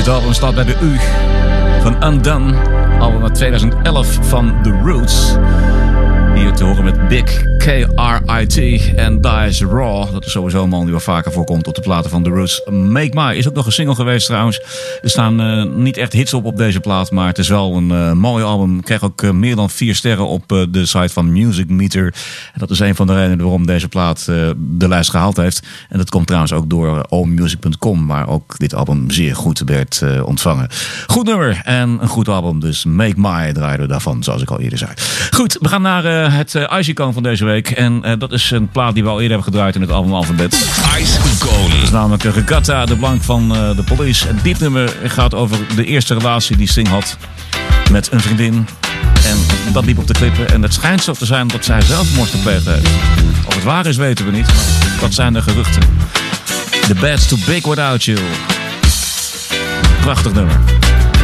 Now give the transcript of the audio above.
Dit album staat bij de U van Undone, album uit 2011 van The Roots. Hier te horen met Big K-R-I-T en Dice Raw. Dat is sowieso een man die wel vaker voorkomt op de platen van The Roots. Make My is ook nog een single geweest trouwens. Er staan niet echt hits op deze plaat, maar het is wel een mooi album. Ik kreeg ook meer dan 4 sterren op de site van Music Meter. En dat is een van de redenen waarom deze plaat de lijst gehaald heeft. En dat komt trouwens ook door allmusic.com, waar ook dit album zeer goed werd ontvangen. Goed nummer en een goed album, dus Make My draaien we daarvan, zoals ik al eerder zei. Goed, we gaan naar het Ice-icoon van deze week. En dat is een plaat die we al eerder hebben gedraaid in het album Alphabet. Ice-icoon. Dat is namelijk Regatta de Blanc van de Police. En dit nummer gaat over de eerste relatie die Sting had met een vriendin. En dat liep op de klippen. En het schijnt zo te zijn dat zij zelfmoord gepleegd heeft. Of het waar is weten we niet, maar dat zijn de geruchten. The bed's too big without you. Prachtig nummer.